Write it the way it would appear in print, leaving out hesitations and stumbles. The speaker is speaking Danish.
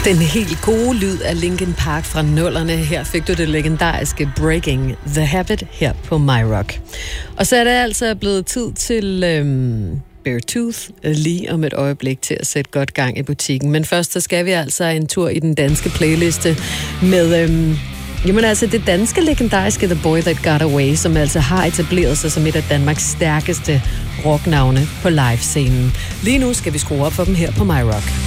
Den helt gode lyd af Linkin Park fra 00'erne. Her fik du det legendariske Breaking the Habit her på My Rock. Og så er det altså blevet tid til Beartooth lige om et øjeblik til at sætte godt gang i butikken. Men først så skal vi altså en tur i den danske playliste med jamen altså det danske legendariske The Boy That Got Away, som altså har etableret sig som et af Danmarks stærkeste rocknavne på livescenen. Lige nu skal vi skrue op for dem her på My Rock.